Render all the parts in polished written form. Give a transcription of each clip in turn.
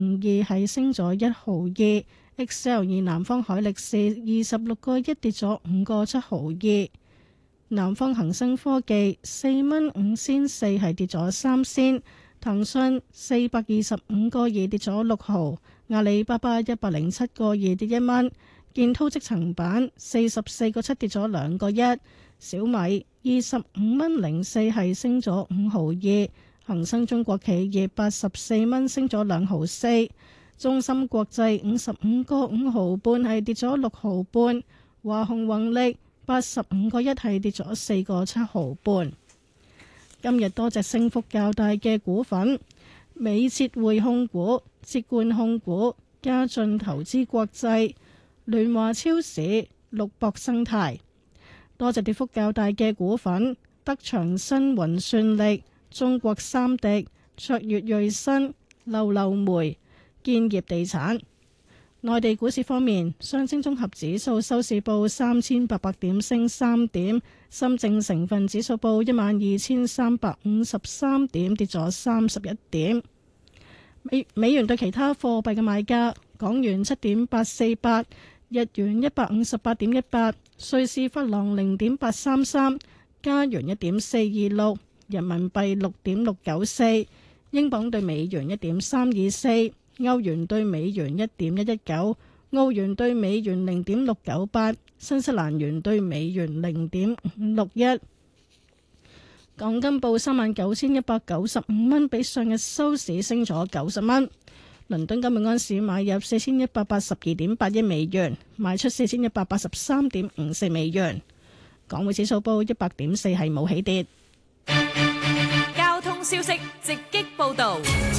2係升咗1毫2。XL 南方海力士26個1跌咗5個7毫2。南方恒生科技4蚊5仙4係跌咗3仙。騰訊425個2跌咗6毫。阿里巴巴107個2跌1蚊。建滔積層板44個7跌咗2個1。小米25蚊04係升咗5毫2。恒生中國企業84蚊升咗2毫4。中芯國際55個5毫半係跌咗6毫半。華虹宏力85個1係跌咗4個7毫半。今日多隻升幅較大嘅股份：美捷匯控股、捷冠控股、嘉進投資國際、聯華超市、綠博生態。多隻跌幅較大嘅股份：德長新雲算力、中國三迪、卓越瑞新、溜溜煤、建業地產。內地股市方面，上證綜合指數收市報3800點，升3點；深證成分指數報12353點，跌咗31點。美元對其他貨幣嘅賣價：港元7.848，日元158.18，瑞士法郎0.833，加元1.426，人民幣6.694，英鎊對美元1.324。歐元對美元1.119，澳元對美元0.698，新西蘭元對美元0.561。港金報39,195蚊，比上日收市升咗90蚊。倫敦金每盎司買入4182.81美元，賣出4183.54美元。港匯指數報100.4，係冇起跌。 交通消息直擊報道。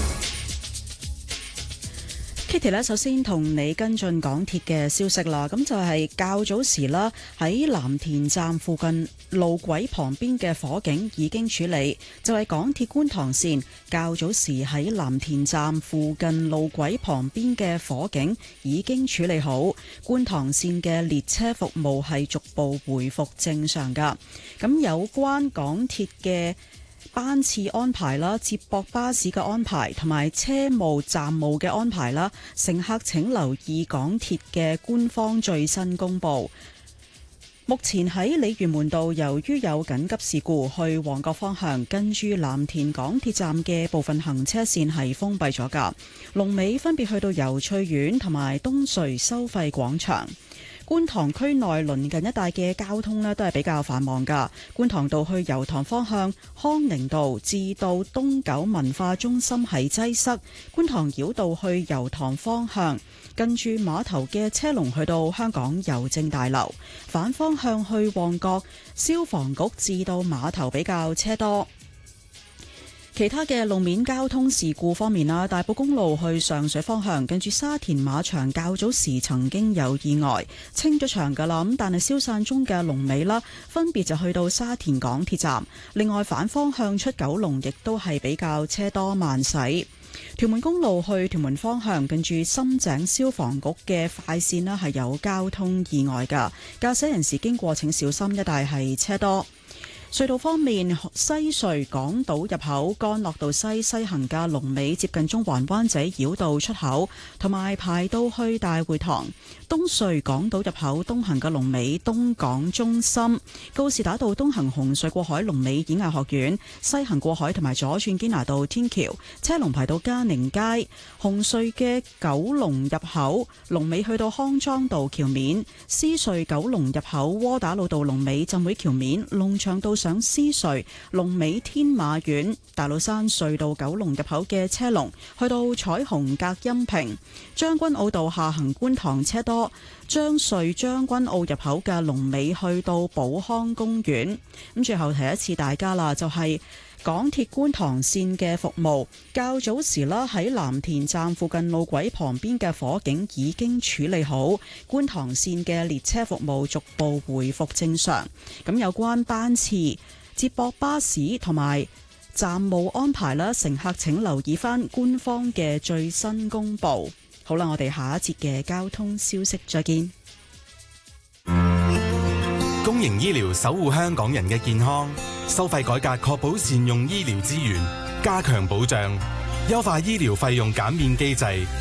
Kitty 咧，首先同你跟進港鐵嘅消息啦。咁就係較早時啦，喺藍田站附近路軌旁邊嘅火警已經處理。就係港鐵觀塘線較早時喺藍田站附近路軌旁邊嘅火警已經處理好，觀塘線嘅列車服務係逐步回復正常噶。咁有關港鐵嘅班次安排啦、接駁巴士嘅安排同埋車務站務嘅安排啦，乘客請留意港鐵嘅官方最新公布。目前喺鯉魚門道，由於有緊急事故，去旺角方向跟住藍田港鐵站嘅部分行車線係封閉咗㗎。龍尾分別去到油翠苑同埋東隧收費廣場。觀塘區內鄰近一帶嘅交通呢都係比較繁忙噶。觀塘道去油塘方向，康寧道至到東九文化中心係擠塞；觀塘繞道去油塘方向，近住碼頭嘅車龍去到香港郵政大樓。反方向去旺角，消防局至到碼頭比較車多。其他嘅路面交通事故方面啦，大埔公路去上水方向，近住沙田馬場較早時曾經有意外，清咗場噶啦，咁但係消散中嘅龍尾啦，分別就去到沙田港鐵站。另外反方向出九龍亦都係比較車多慢駛。屯門公路去屯門方向，近住深井消防局嘅快線啦，係有交通意外噶，駕駛人士經過請小心，一帶係車多。隧道方面，西隧港島入口干諾道西行嘅龍尾接近中環灣仔繞道出口，同埋排到去大會堂。東隧港島入口東行嘅龍尾東港中心。告士打道東行紅隧過海龍尾演藝學院，西行過海同埋左轉堅拿道天橋車龍排到嘉寧街。紅隧嘅九龍入口龍尾去到康莊道橋面。獅隧九龍入口窩打老道龍尾浸會橋面。龍翔道上獅隧龍尾天馬苑。大老山隧道九龍入口嘅車龍去到彩虹隔音屏。將軍澳道下行觀塘車多。將隧將軍澳入口嘅龍尾去到寶康公園。咁最後提一次大家啦，就係港鐵觀塘線嘅服務，較早時啦喺藍田站附近路軌旁邊嘅火警已經處理好，觀塘線嘅列車服務逐步回復正常。咁有關班次、接駁巴士同埋站務安排啦，乘客請留意翻官方嘅最新公布。好啦，我哋下一節嘅交通消息再見。 公營醫療守護香港人嘅健康，收費改革確保善用醫療資源，加強保障。 優化醫療費用減免機制，